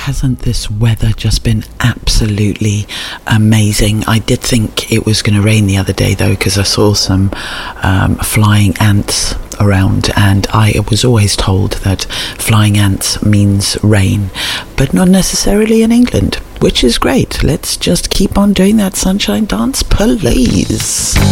Hasn't this weather just been absolutely amazing? I did think it was going to rain the other day, though, because I saw some flying ants around, and I was always told that flying ants means rain, but not necessarily in England, which is great. Let's just keep on doing that sunshine dance, please.